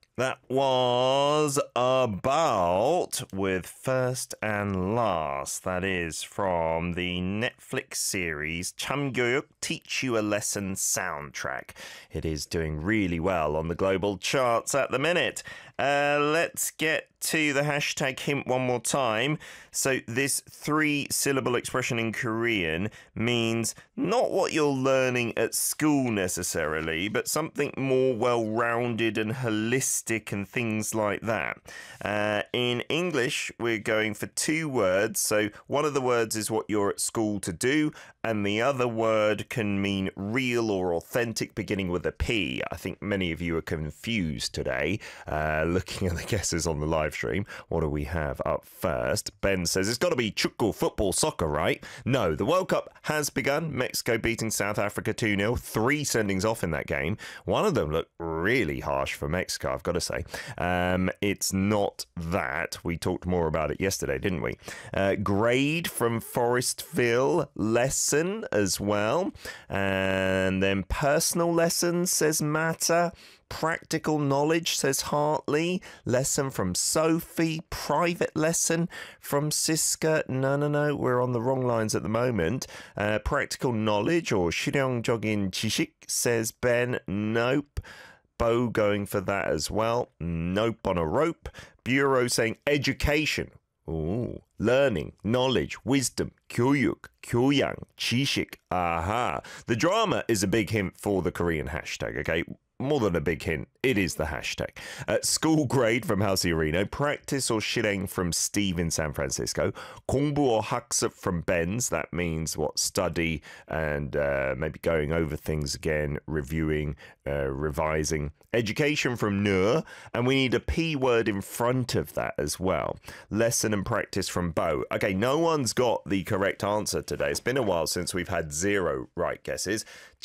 That was About with First and Last. That is from the Netflix series 참교육 Teach You a Lesson soundtrack. It is doing really well on the global charts at the minute. Let's get to the hashtag hint one more time. So this 3-syllable expression in Korean means not what you're learning at school necessarily, but something more well-rounded and holistic and things like that. In English, we're going for 2 words. So one of the words is what you're at school to do, and the other word can mean real or authentic, beginning with a P. I think many of you are confused today, looking at the guesses on the live stream. What do we have up first? Ben says it's got to be 축구, football, soccer, right? No, the World Cup has begun. Mexico beating South Africa 2-0. 3 sendings off in that game. One of them looked really harsh for Mexico, I've got to say. It's not that. We talked more about it yesterday, didn't we? Grade from Forestville. Lesson as well. And then personal lessons, says Matter. Practical knowledge, says Hartley. Lesson from Sophie. Private lesson from Siska. No, we're on the wrong lines at the moment. Practical knowledge or 실용적인 지식, says Ben. Nope. Bo going for that as well. Nope on a rope. Bureau saying education. Ooh, learning, knowledge, wisdom, 교육, 교양, 지식. Aha. The drama is a big hint for the Korean hashtag, okay? More than a big hint, it is the hashtag. School grade from Halsey Practice or 실행 from Steve in San Francisco. 공부 or 학습 from Ben's. That means what? Study and maybe going over things again, reviewing, revising. Education from Nur. And we need a P word in front of that as well. Lesson and practice from Bo. Okay, no one's got the correct answer today. It's been a while since we've had 0 right guesses.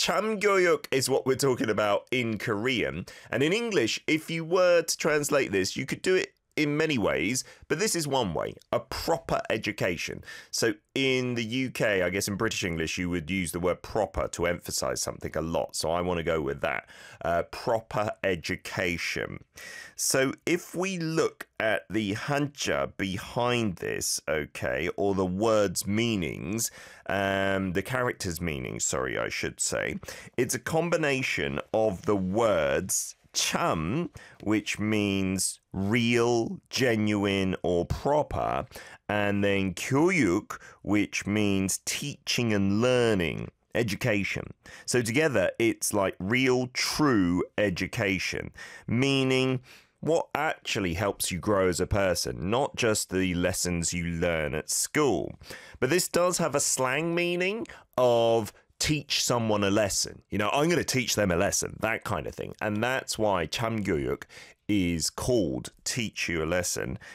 참교육 is what we're talking about in Korean. And in English, if you were to translate this, you could do it in many ways, but this is one way, a proper education. So in the UK, I guess in British English, you would use the word proper to emphasize something a lot. So I want to go with that, proper education. So if we look at the hanja behind this, okay, or the words' meanings, the characters' meanings, sorry, I should say, it's a combination of the words 참, which means real, genuine, or proper, and then 교육, which means teaching and learning, education. So together, it's like real, true education, meaning what actually helps you grow as a person, not just the lessons you learn at school. But this does have a slang meaning of teach someone a lesson. You know, I'm going to teach them a lesson, that kind of thing. And that's why 참교육 is called teach you a lesson